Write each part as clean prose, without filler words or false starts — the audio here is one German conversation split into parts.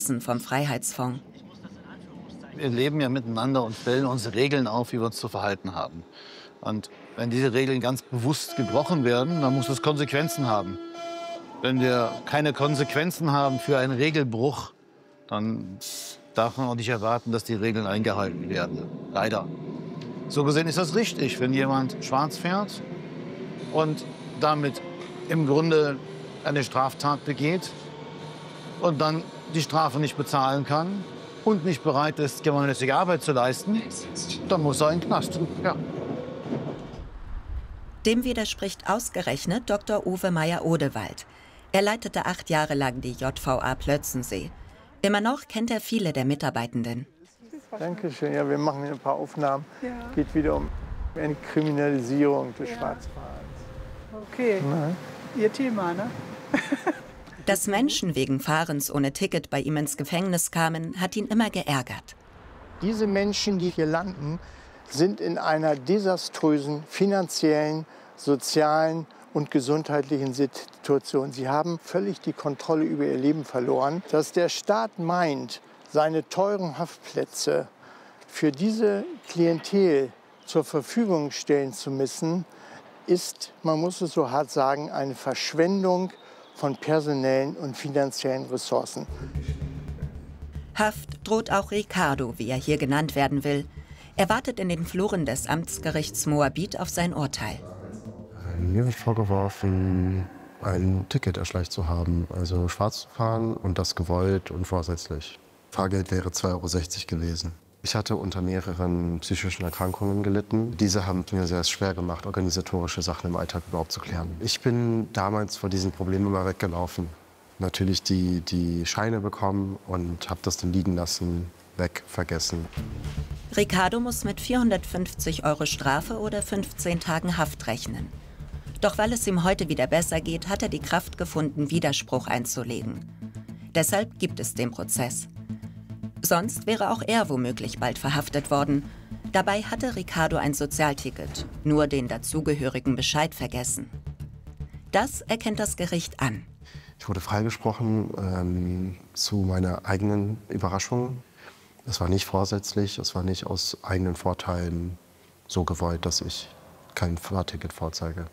vom Freiheitsfonds. Wir leben ja miteinander und stellen uns Regeln auf, wie wir uns zu verhalten haben. Und wenn diese Regeln ganz bewusst gebrochen werden, dann muss es Konsequenzen haben. Wenn wir keine Konsequenzen haben für einen Regelbruch, dann darf man auch nicht erwarten, dass die Regeln eingehalten werden. Leider. So gesehen ist das richtig, wenn jemand schwarz fährt und damit im Grunde eine Straftat begeht und dann die Strafe nicht bezahlen kann und nicht bereit ist, gemeinnützige Arbeit zu leisten, dann muss er in den Knast. Ja. Dem widerspricht ausgerechnet Dr. Uwe Meyer-Odewald. Er leitete 8 Jahre lang die JVA Plötzensee. Immer noch kennt er viele der Mitarbeitenden. Danke schön. Ja, wir machen hier ein paar Aufnahmen. Ja. Geht wieder um eine Kriminalisierung des Schwarzfahrens. Okay, Ihr Thema, ne? Dass Menschen wegen Fahrens ohne Ticket bei ihm ins Gefängnis kamen, hat ihn immer geärgert. Diese Menschen, die hier landen, sind in einer desaströsen finanziellen, sozialen und gesundheitlichen Situation. Sie haben völlig die Kontrolle über ihr Leben verloren. Dass der Staat meint, seine teuren Haftplätze für diese Klientel zur Verfügung stellen zu müssen, ist, man muss es so hart sagen, eine Verschwendung von personellen und finanziellen Ressourcen. Haft droht auch Ricardo, wie er hier genannt werden will. Er wartet in den Fluren des Amtsgerichts Moabit auf sein Urteil. Mir wird vorgeworfen, ein Ticket erschleicht zu haben, also schwarz zu fahren und das gewollt und vorsätzlich. Fahrgeld wäre 2,60 € gewesen. Ich hatte unter mehreren psychischen Erkrankungen gelitten. Diese haben mir sehr schwer gemacht, organisatorische Sachen im Alltag überhaupt zu klären. Ich bin damals vor diesen Problemen immer weggelaufen. Natürlich die Scheine bekommen und habe das dann liegen lassen, vergessen. Ricardo muss mit 450 € Strafe oder 15 Tagen Haft rechnen. Doch weil es ihm heute wieder besser geht, hat er die Kraft gefunden, Widerspruch einzulegen. Deshalb gibt es den Prozess. Sonst wäre auch er womöglich bald verhaftet worden. Dabei hatte Ricardo ein Sozialticket, nur den dazugehörigen Bescheid vergessen. Das erkennt das Gericht an. Ich wurde freigesprochen zu meiner eigenen Überraschung. Es war nicht vorsätzlich, es war nicht aus eigenen Vorteilen so gewollt, dass ich kein Fahrticket vorzeige.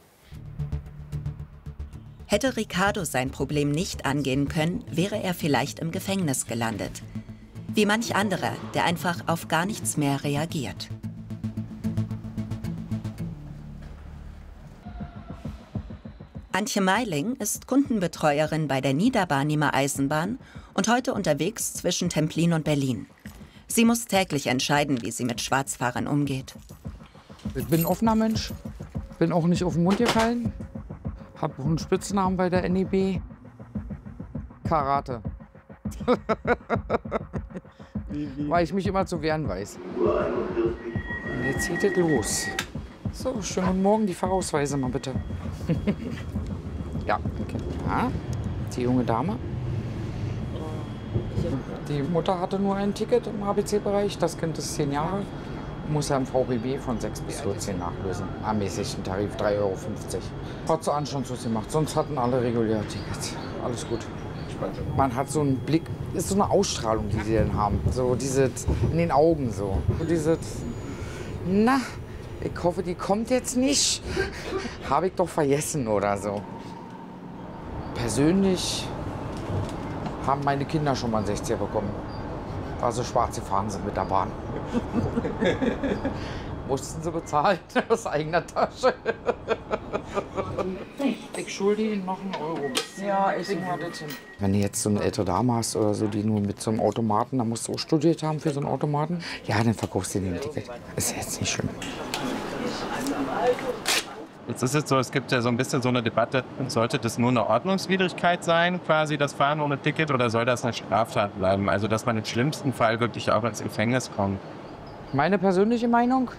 Hätte Ricardo sein Problem nicht angehen können, wäre er vielleicht im Gefängnis gelandet. Wie manch anderer, der einfach auf gar nichts mehr reagiert. Antje Meiling ist Kundenbetreuerin bei der Niederbarnimer Eisenbahn und heute unterwegs zwischen Templin und Berlin. Sie muss täglich entscheiden, wie sie mit Schwarzfahrern umgeht. Ich bin ein offener Mensch, bin auch nicht auf den Mund gefallen, habe einen Spitznamen bei der NEB. Karate. Weil ich mich immer zu wehren weiß. Und jetzt geht es los. So, schönen guten Morgen, die Fahrausweise mal bitte. Ja, okay. Ja, die junge Dame. Die Mutter hatte nur ein Ticket im ABC-Bereich. Das Kind ist 10 Jahre. Muss ja im VBB von 6 bis 14 nachlösen. Ermäßigten Tarif 3,50 €. Hat so anstandslos gemacht. Sonst hatten alle reguläre Tickets. Alles gut. Man hat so einen Blick, ist so eine Ausstrahlung, die sie dann haben. So diese in den Augen so. Diese, na, ich hoffe, die kommt jetzt nicht. Habe ich doch vergessen oder so. Persönlich haben meine Kinder schon mal einen 60er bekommen. Also schwarz gefahren sind mit der Bahn. Mussten sie bezahlen aus eigener Tasche. Ich schulde Ihnen noch einen Euro. Ja, ich krieg mal das hin. Wenn du jetzt so eine ältere Dame hast oder so, die nur mit so einem Automaten, da musst du auch studiert haben für so einen Automaten, ja, dann verkaufst du dir ein Ticket. Ist jetzt nicht schlimm. Jetzt ist es so, es gibt ja so ein bisschen so eine Debatte, sollte das nur eine Ordnungswidrigkeit sein, quasi das Fahren ohne Ticket, oder soll das eine Straftat bleiben? Also, dass man im schlimmsten Fall wirklich auch ins Gefängnis kommt. Meine persönliche Meinung?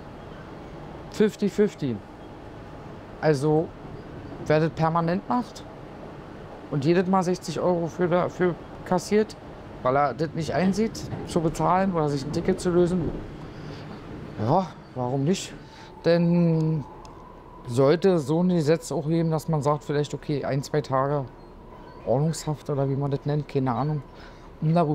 50-50. Also, wer das permanent macht und jedes Mal 60 € für kassiert, weil er das nicht einsieht, zu bezahlen oder sich ein Ticket zu lösen, ja, warum nicht? Denn sollte so ein Gesetz auch geben, dass man sagt, vielleicht okay, 1, 2 Tage Ordnungshaft oder wie man das nennt, keine Ahnung. Darüber